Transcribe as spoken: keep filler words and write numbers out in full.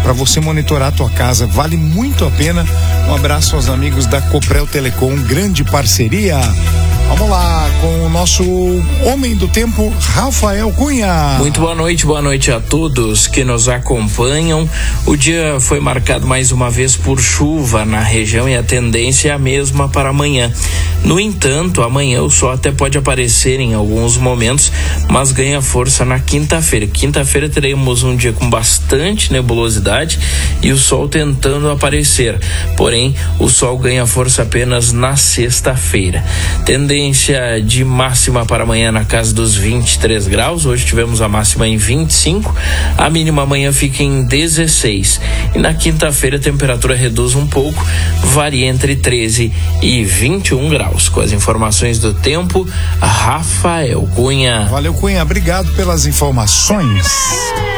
para você monitorar a tua casa. Vale muito a pena. Um abraço aos amigos da Coprel Telecom, grande parceria. Vamos lá com o nosso homem do tempo, Rafael Cunha. Muito boa noite, boa noite a todos que nos acompanham. O dia foi marcado mais uma vez por chuva na região e a tendência é a mesma para amanhã. No entanto, amanhã o sol até pode aparecer em alguns momentos, mas ganha força na quinta-feira. Quinta-feira teremos um dia com bastante nebulosidade e o sol tentando aparecer. Porém, o sol ganha força apenas na sexta-feira. Tendência de máxima para amanhã na casa dos vinte e três graus. Hoje tivemos a máxima em vinte e cinco. A mínima amanhã fica em dezesseis. E na quinta-feira a temperatura reduz um pouco, varia entre treze e vinte e um graus. Com as informações do tempo, Rafael Cunha. Valeu, Cunha. Obrigado pelas informações.